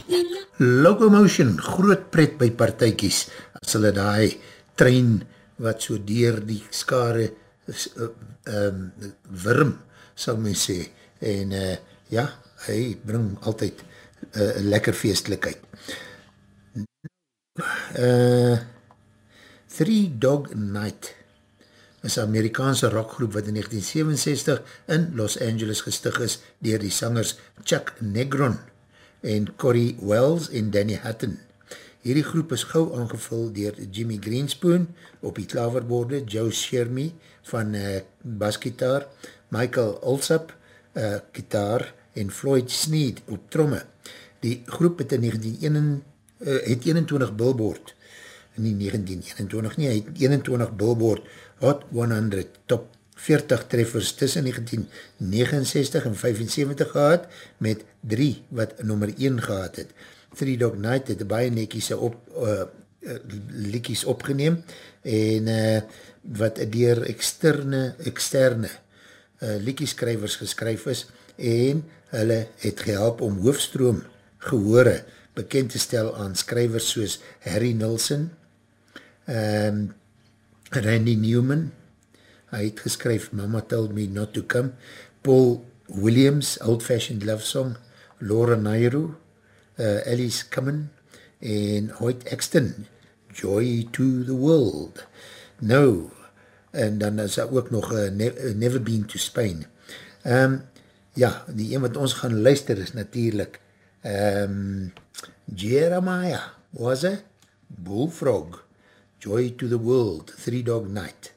Locomotion, groot pret by partykies, as hulle die trein wat so deur die skare wurm, sal my sê, en ja, hy bring altyd lekker feestlikheid. Three Dog Night is 'n Amerikaanse rockgroep wat in 1967 in Los Angeles gestig is deur die sangers Chuck Negron en Corey Wells en Danny Hutton. Hierdie groep is gauw aangevul deur Jimmy Greenspoon op die klaverborde, Joe Shermy van basgitaar, Michael Alsop gitaar en Floyd Sneed op tromme. Die groep het in 21 Billboard, nie 1921 nie, hy het 21 Billboard Hot 100 top 40 treffers tussen 1969 en 75 gehad, met 3 wat nummer 1 gehad het. Three Dog Night het baie netjies liedjies opgeneem, en wat deur externe liedjieskrywers geskryf is, en hulle het gehelp om hoofstroom gehore bekend te stel aan skrywers soos Harry Nilsson, Randy Newman, hy het geskryf Mama Told Me Not To Come, Paul Williams, Old Fashioned Love Song, Laura Nyro, Alice Cummin en Hoyt Axton, Joy to the World. Nou, en dan is daar ook nog Never Been to Spain. Ja, die een wat ons gaan luister is natuurlijk Jeremiah, was it? Bullfrog, Joy to the World, Three Dog Night.